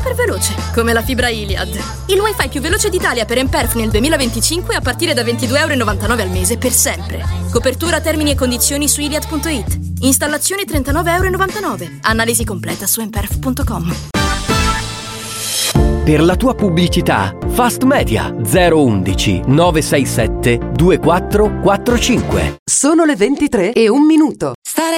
iperveloce, come la fibra Iliad. Il wifi più veloce d'Italia per Emperf nel 2025 a partire da €22,99 al mese per sempre. Copertura, termini e condizioni su iliad.it. Installazione €39,99. Analisi completa su emperf.com. Per la tua pubblicità, Fast Media 011 967 2445. Sono le 23:01.